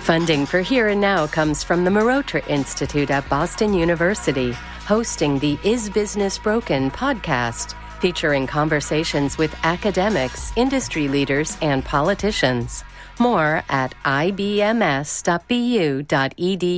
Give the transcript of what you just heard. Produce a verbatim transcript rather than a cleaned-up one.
Funding for Here and Now comes from the Marotra Institute at Boston University, hosting the Is Business Broken podcast, featuring conversations with academics, industry leaders, and politicians. More at I B M S dot B U dot E D U.